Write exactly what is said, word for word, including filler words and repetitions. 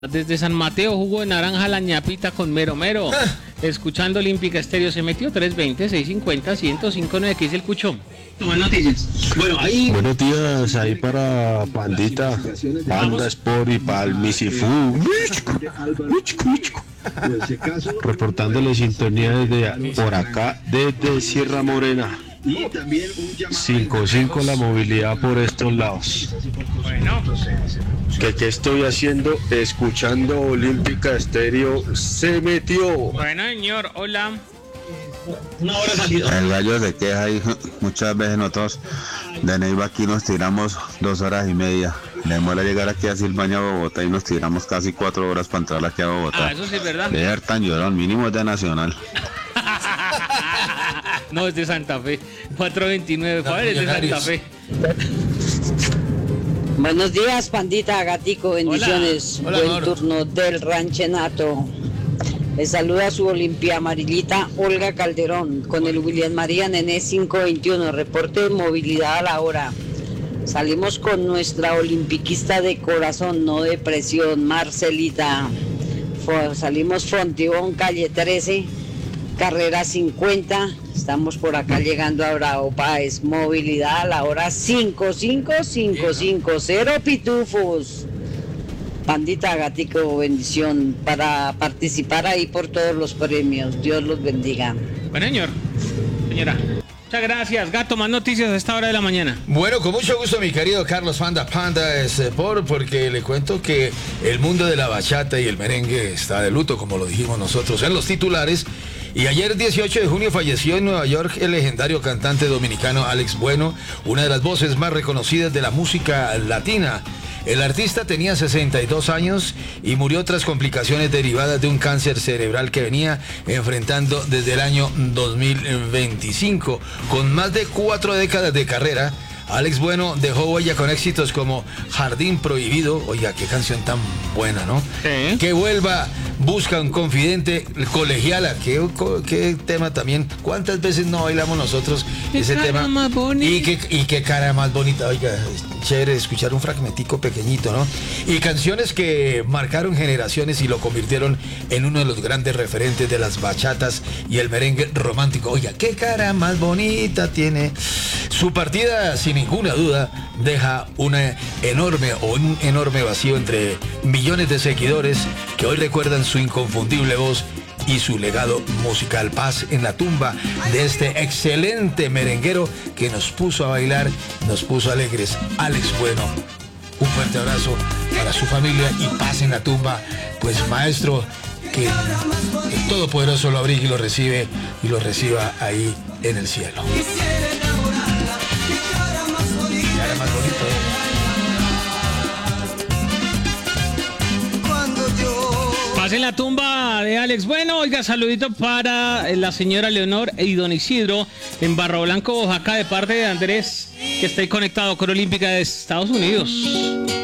Desde San Mateo, jugo de naranja, la ñapita con mero mero. Ah. Escuchando Olímpica Estéreo, se metió tres veinte, seiscientos cincuenta, ciento cinco nueve. ¿Qué dice el Cucho? Buenos días, ahí para Pandita, Panda Sport y para el Misifú. Reportándole sintonía desde por acá, desde Sierra Morena. cinco cinco la movilidad por estos lados. Bueno, ¿Qué, qué estoy haciendo? Escuchando Olímpica Estéreo. Se metió. bueno, señor, hola. El gallo se queja y muchas veces nosotros de Neiva aquí nos tiramos dos horas y media. Le demora llegar aquí a Silvaña, Bogotá, y nos tiramos casi cuatro horas para entrar aquí a Bogotá. Ah, eso sí es verdad. De ser tan llorón, mínimo es de Nacional. No, es de Santa Fe. cuatrocientos veintinueve, Faber, es de Santa Fe. Buenos días, Pandita, Gatico, bendiciones. Hola, Buen amor. turno del ranchenato. Les saluda su Olimpia amarillita Olga Calderón con el William María Nené cinco veintiuno, reporte de movilidad a la hora. Salimos con nuestra olimpiquista de corazón, no de presión, Marcelita. Fo- salimos Fontibón, calle trece, carrera cincuenta. Estamos por acá llegando a Bravo Páez. Movilidad a la hora cinco cinco cinco cinco cero pitufos. Pandita, Gatico, bendición para participar ahí por todos los premios. Dios los bendiga. Bueno, señor, señora. Muchas gracias, Gato. Más noticias a esta hora de la mañana. Bueno, con mucho gusto, mi querido Carlos Panda Panda Sport, porque le cuento que el mundo de la bachata y el merengue está de luto, como lo dijimos nosotros en los titulares. Y ayer, dieciocho de junio, falleció en Nueva York el legendario cantante dominicano Alex Bueno, una de las voces más reconocidas de la música latina. El artista tenía sesenta y dos años y murió tras complicaciones derivadas de un cáncer cerebral que venía enfrentando desde el año dos mil veinticinco. Con más de cuatro décadas de carrera, Alex Bueno dejó huella con éxitos como Jardín Prohibido, oiga, qué canción tan buena, ¿no? Sí. Que vuelva, busca un confidente, colegiala, qué, qué tema también. ¿Cuántas veces no bailamos nosotros Qué ese cara tema? más bonita. Y qué, y qué cara más bonita, oiga, es chévere escuchar un fragmentico pequeñito, ¿no? Y canciones que marcaron generaciones y lo convirtieron en uno de los grandes referentes de las bachatas y el merengue romántico. Oiga, qué cara más bonita tiene. Su partida, sin ninguna duda, deja una enorme o un enorme vacío entre millones de seguidores que hoy recuerdan su inconfundible voz y su legado musical. Paz en la tumba de este excelente merenguero que nos puso a bailar, nos puso alegres. Alex Bueno, un fuerte abrazo para su familia y paz en la tumba. Pues maestro, que el Todopoderoso lo abrigue y lo recibe y lo reciba ahí en el cielo. Cara más bonito, ¿eh? Paz en la tumba de Alex Bueno. Oiga, saludito para la señora Leonor y don Isidro en Barro Blanco, Oaxaca, de parte de Andrés, que está ahí conectado con Olímpica de Estados Unidos.